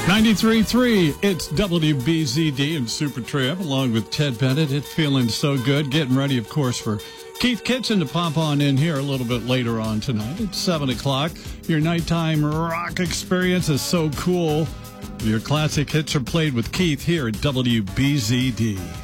93.3, it's WBZD and Supertramp along with Ted Bennett. It's feeling so good. Getting ready, of course, for Keith Kitchen to pop on in here a little bit later on tonight at 7 o'clock. Your nighttime rock experience is so cool. Your classic hits are played with Keith here at WBZD.